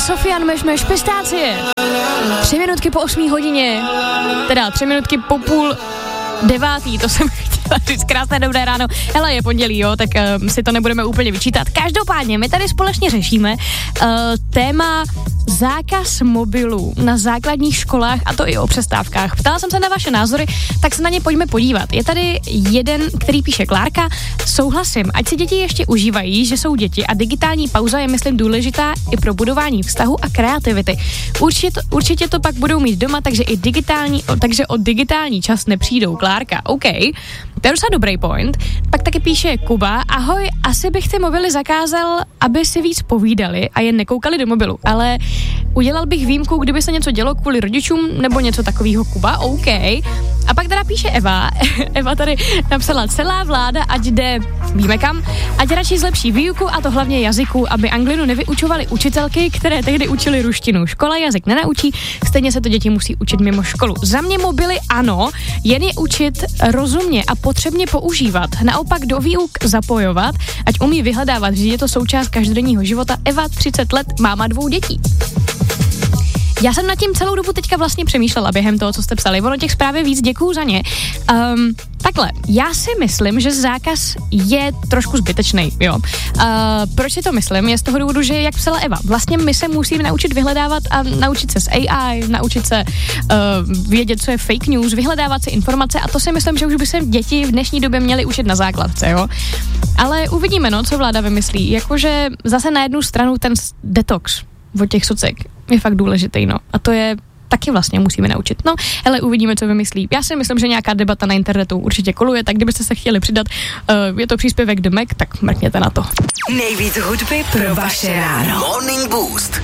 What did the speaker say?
Sofian Mešmeš, Pistácie. 3 minutky po 8 hodině, teda 3 minutky po 8:30, to jsem chtěla říct, krásné dobré ráno. Hele, je pondělí, jo, tak si to nebudeme úplně vyčítat. Každopádně, my tady společně řešíme téma zákaz mobilů na základních školách, a to i o přestávkách. Ptala jsem se na vaše názory, tak se na ně pojďme podívat. Je tady jeden, který píše: Klárka, souhlasím, ať si děti ještě užívají, že jsou děti a digitální pauza je, myslím, důležitá i pro budování vztahu a kreativity. Určitě to pak budou mít doma, takže o digitální čas nepřijdou. Klárka, OK. To je docela dobrý point. Pak taky píše Kuba: ahoj, asi bych ty mobily zakázal, aby si víc povídali a jen nekoukali do mobilu, ale udělal bych výjimku, kdyby se něco dělo kvůli rodičům nebo něco takového. Kuba, OK. A pak teda píše Eva. Eva tady napsala: celá vláda, ať jde, víme kam, ať radši zlepší výuku, a to hlavně jazyku, aby anglinu nevyučovaly učitelky, které tehdy učily ruštinu. Škola jazyk nenaučí, stejně se to děti musí učit mimo školu. Za mě mobily ano, jen je učit rozumně a potřebně používat. Naopak do výuk zapojovat, ať umí vyhledávat, že je to součást každodenního života. Eva, 30 let, máma 2 dětí. Já jsem nad tím celou dobu teďka vlastně přemýšlela během toho, co jste psali. Ono těch zpráv je víc, děkuju za ně. Takhle, já si myslím, že zákaz je trošku zbytečný, jo. Proč si to myslím? Je z toho důvodu, že jak psala Eva, vlastně my se musíme naučit vyhledávat a naučit se s AI, naučit se vědět, co je fake news, vyhledávat si informace, a to si myslím, že už by se děti v dnešní době měly učit na základce, jo. Ale uvidíme, no, co vláda vymyslí. Jakože zase na jednu stranu ten detox od těch socek je fakt důležitý, no. A to je taky vlastně musíme naučit. No, ale uvidíme, co vymyslí. Já si myslím, že nějaká debata na internetu určitě koluje, tak kdybyste se chtěli přidat, je to příspěvek The Mac, tak mrkněte na to. Nejvíc hudby pro vaše ráno. Morning Boost.